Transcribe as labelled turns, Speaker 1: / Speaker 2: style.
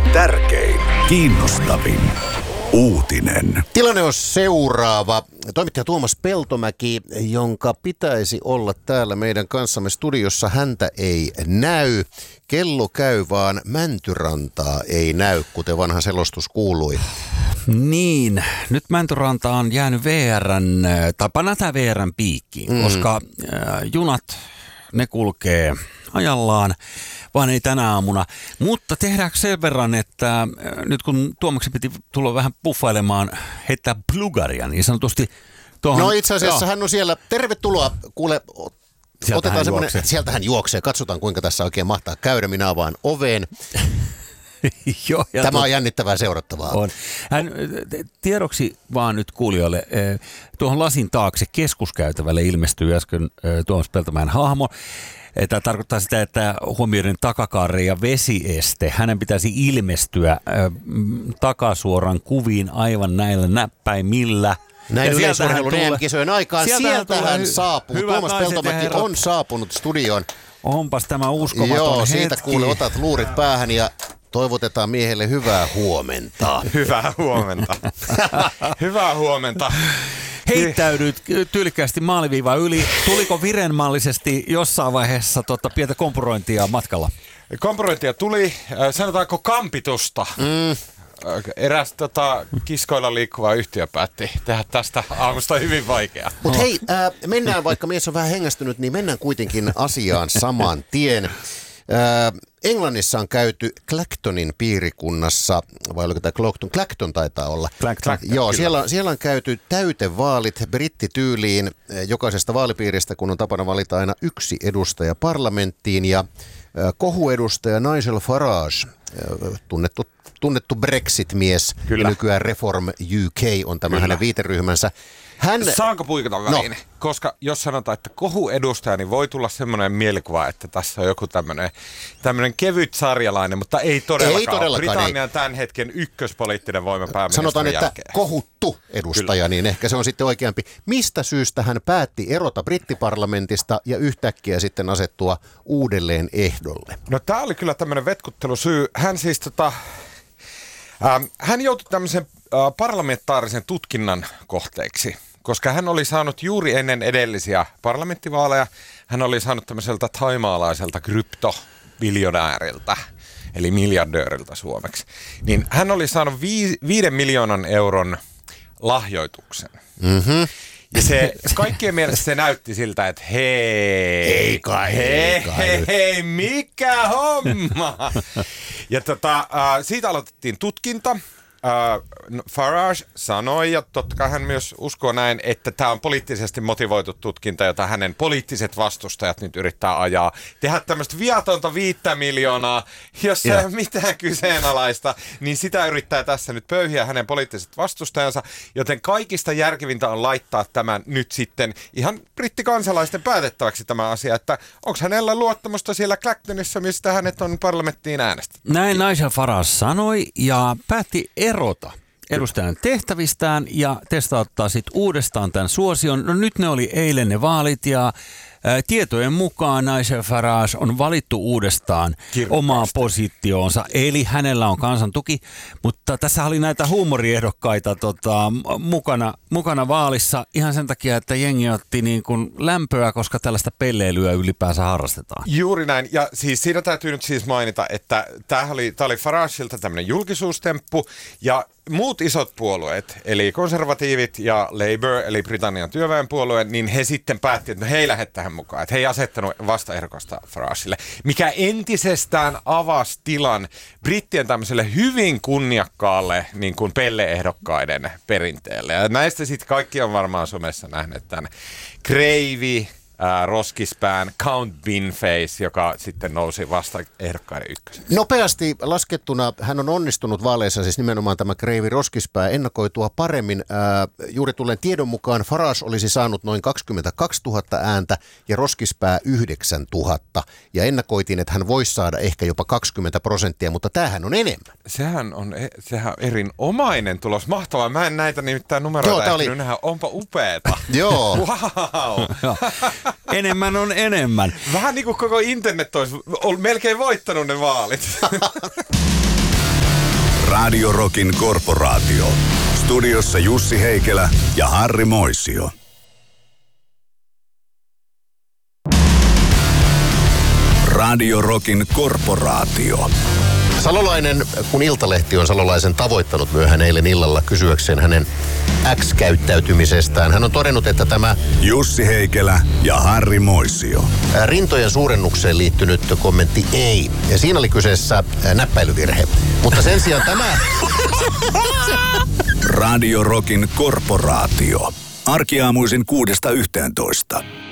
Speaker 1: Tärkein, kiinnostavin, uutinen.
Speaker 2: Tilanne on seuraava. Toimittaja Tuomas Peltomäki, jonka pitäisi olla täällä meidän kanssamme studiossa, häntä ei näy. Kello käy, vaan Mäntyrantaa ei näy, kuten vanha selostus kuului.
Speaker 3: Niin, nyt Mäntyranta on jäänyt VR:n piikkiin, koska junat, ne kulkee ajallaan, vaan ei tänä aamuna. Mutta tehdäänkö sen verran, että nyt kun Tuomaksen piti tulla vähän puffailemaan, heittää plugaria niin sanotusti tuohon.
Speaker 2: No itse asiassa hän on siellä. Tervetuloa, kuule. Sieltä hän juoksee. Katsotaan, kuinka tässä oikein mahtaa käydä. Minä avaan oveen.
Speaker 3: Joo,
Speaker 2: Tämä on jännittävää seurattavaa.
Speaker 3: On. Hän tiedoksi vaan nyt kuulijoille, tuohon lasin taakse keskuskäytävälle ilmestyy äsken Tuomas Peltomäen hahmo. Tämä tarkoittaa sitä, että huomioiden takakaari ja vesieste, hänen pitäisi ilmestyä takasuoran kuviin aivan näillä näppäimillä.
Speaker 2: Näin yleisurheilun EM-kisojen aikaan. Sieltä hän saapuu. Tuomas Peltomäki on saapunut studioon.
Speaker 3: Onpas tämä uskomaton
Speaker 2: Joo,
Speaker 3: hetki.
Speaker 2: siitä kuule, otat luurit päähän ja toivotetaan miehelle hyvää huomenta.
Speaker 4: Hyvää huomenta. Hyvää huomenta.
Speaker 3: Heittäydyt tyylikkäästi maaliviiva yli. Tuliko virenmallisesti jossain vaiheessa pientä kompurointia matkalla?
Speaker 4: Kompurointia tuli, sanotaanko kampitusta. Eräs kiskoilla liikkuva yhtiö päätti tehdä tästä aamusta hyvin vaikeaa.
Speaker 2: Mutta hei, mennään, vaikka mies on vähän hengästynyt, niin mennään kuitenkin asiaan saman tien. Englannissa on käyty Clactonin piirikunnassa, vai oliko tämä Clacton taitaa olla.
Speaker 3: Clacton.
Speaker 2: Joo, siellä on käyty täytevaalit brittityyliin jokaisesta vaalipiiristä, kun on tapana valita aina yksi edustaja parlamenttiin. Ja kohuedustaja Nigel Farage, tunnettu Brexit-mies, ja nykyään Reform UK on tämä hänen viiteryhmänsä.
Speaker 4: Saanko puikata väliin? No. Koska jos sanotaan, että kohuedustaja, niin voi tulla semmoinen mielikuva, että tässä on joku tämmöinen kevyt sarjalainen, mutta ei todellakaan. Britannian tämän hetken ykköspoliittinen voima pääministerin
Speaker 2: sanotaan, että
Speaker 4: jälkeen.
Speaker 2: Kohuttu edustaja, niin ehkä se on sitten oikeampi. Mistä syystä hän päätti erota brittiparlamentista ja yhtäkkiä sitten asettua uudelleen ehdolle?
Speaker 4: No tää oli kyllä tämmöinen vetkuttelusyy. Hän siis hän joutui tämmöisen parlamentaarisen tutkinnan kohteeksi, koska hän oli saanut juuri ennen edellisiä parlamenttivaaleja, hän oli saanut tämmöiseltä taimaalaiselta kryptobiljonääriltä, eli miljardööriltä suomeksi, niin hän oli saanut 5 miljoonan euron lahjoituksen. Mm-hmm. Ja se kaikkien mielestä se näytti siltä, että hei, mikä homma! Ja siitä aloitettiin tutkinta. Farage sanoi, ja totta kai hän myös uskoo näin, että tämä on poliittisesti motivoitu tutkinta, jota hänen poliittiset vastustajat nyt yrittää ajaa. Tehdä tämmöistä viatonta 5 miljoonaa, jos ei ole mitään kyseenalaista, niin sitä yrittää tässä nyt pöyhiä hänen poliittiset vastustajansa, joten kaikista järkevintä on laittaa tämän nyt sitten ihan brittikansalaisten päätettäväksi tämä asia, että onko hänellä luottamusta siellä Clactonissa, mistä hänet on parlamenttiin äänestetty.
Speaker 3: Näin Nigel Farage sanoi ja päätti erota edustajan tehtävistään ja testauttaa sitten uudestaan tämän suosion. No nyt ne oli eilen ne vaalit ja tietojen mukaan Nigel Farage on valittu uudestaan omaan positioonsa, eli hänellä on kansan tuki, mutta tässä oli näitä huumoriehdokkaita mukana vaalissa ihan sen takia, että jengi otti niin kuin lämpöä, koska tällaista pelleilyä ylipäänsä harrastetaan.
Speaker 4: Juuri näin, ja siis siinä täytyy nyt siis mainita, että tämä oli Farageilta tämmöinen julkisuustemppu, ja muut isot puolueet, eli konservatiivit ja Labour, eli Britannian työväenpuolue, niin he sitten päätti, että he ei lähde tähän mukaan. Että he ei asettanut vastaehdokasta Faragelle, mikä entisestään avasi tilan brittien tämmöiselle hyvin kunniakkaalle niin kuin pelle-ehdokkaiden perinteelle. Ja näistä sitten kaikki on varmaan somessa nähneet tämän Kreivi, roskispään Count Binface, joka sitten nousi vasta ehdokkaiden ykkösen.
Speaker 2: Nopeasti laskettuna hän on onnistunut vaaleissa, siis nimenomaan tämä Kreivi roskispää ennakoitua paremmin. Juuri tulleen tiedon mukaan Farage olisi saanut noin 22 000 ääntä ja roskispää 9 000. Ja ennakoitiin, että hän voisi saada ehkä jopa 20%, mutta tämähän on enemmän.
Speaker 4: Sehän on erinomainen tulos. Mahtavaa. Mä en näitä nimittäin numeroita ehtinyt nähdä. Onpa upeeta.
Speaker 2: Joo.
Speaker 4: Wow.
Speaker 3: Enemmän on enemmän.
Speaker 4: Vähän niin kuin koko internet olisi melkein voittanut ne vaalit.
Speaker 1: Radio Rockin korporaatio. Studiossa Jussi Heikelä ja Harri Moisio. Radio Rockin korporaatio.
Speaker 2: Salolainen, kun Iltalehti on Salolaisen tavoittanut myöhään eilen illalla kysyäkseen hänen X-käyttäytymisestään, hän on todennut, että tämä
Speaker 1: Jussi Heikelä ja Harri Moisio.
Speaker 2: Rintojen suurennukseen liittynyt kommentti ei. Ja siinä oli kyseessä näppäilyvirhe. Mutta sen sijaan tämä...
Speaker 1: Radio Rockin korporaatio. Arkiaamuisin 6–11.